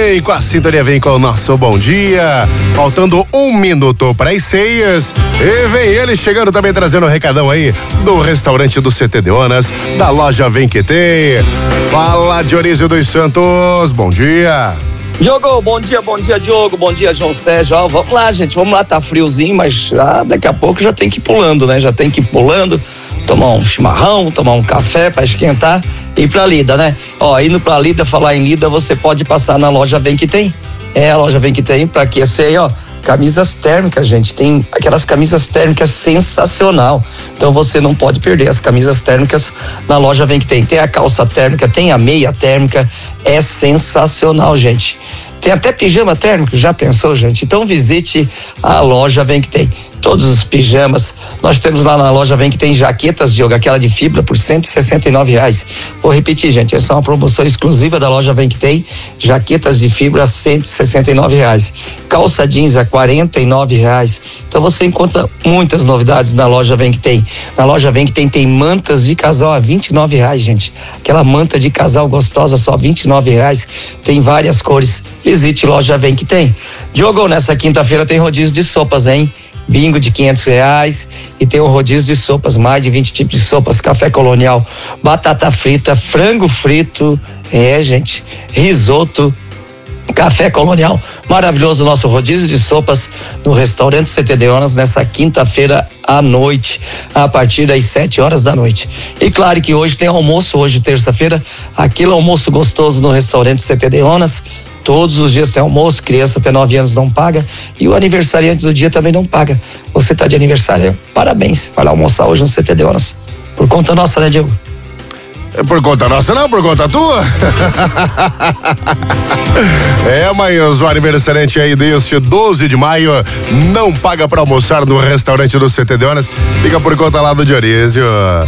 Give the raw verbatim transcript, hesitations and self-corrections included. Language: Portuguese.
Vem com a sintonia, vem com o nosso bom dia. Faltando um minuto para as ceias. E vem ele chegando também trazendo um recadão aí do restaurante do C T Deonas, da loja Vem Que Tem. Fala, Dionísio dos Santos, bom dia. Diogo, bom dia, bom dia, Diogo, bom dia, João Sérgio. Ó, vamos lá, gente, vamos lá, tá friozinho, mas já, daqui a pouco já tem que ir pulando, né? Já tem que ir pulando, tomar um chimarrão, tomar um café pra esquentar e ir pra Lida, né? Ó, indo pra Lida, falar em Lida, você pode passar na loja Vem Que Tem. É, a loja Vem Que Tem, pra aquecer, ó, camisas térmicas, gente, tem aquelas camisas térmicas sensacional, então você não pode perder as camisas térmicas na loja Vem Que Tem. Tem a calça térmica, tem a meia térmica, é sensacional, gente. Tem até pijama térmico, já pensou, gente? Então visite a loja Vem Que Tem. Todos os pijamas, nós temos lá na loja Vem Que Tem jaquetas, Diogo, aquela de fibra por cento e sessenta e nove reais. Vou repetir, gente, essa é uma promoção exclusiva da loja Vem Que Tem, jaquetas de fibra cento e sessenta e nove reais, calça jeans a quarenta e nove reais. Então você encontra muitas novidades na loja Vem Que Tem. Na loja Vem Que Tem tem mantas de casal a vinte e nove reais, gente. Aquela manta de casal gostosa só vinte e nove reais. Tem várias cores. Visite loja Vem Que Tem. Diogo, nessa quinta-feira tem rodízio de sopas, hein? Bingo de quinhentos reais e tem um rodízio de sopas, mais de vinte tipos de sopas, café colonial, batata frita, frango frito, é, gente, risoto, café colonial, maravilhoso nosso rodízio de sopas no restaurante C T Deonas nessa quinta-feira à noite, a partir das sete horas da noite. E claro que hoje tem almoço, hoje terça-feira, aquele almoço gostoso no restaurante C T Deonas. Todos os dias tem almoço, criança até nove anos não paga e o aniversariante do dia também não paga. Você tá de aniversário, parabéns, vai lá almoçar hoje no C T Deonas. Por conta nossa, né, Diego? É por conta nossa não, por conta tua? É, mas o aniversariante aí deste doze de maio não paga pra almoçar no restaurante do C T Deonas, fica por conta lá do Dionísio.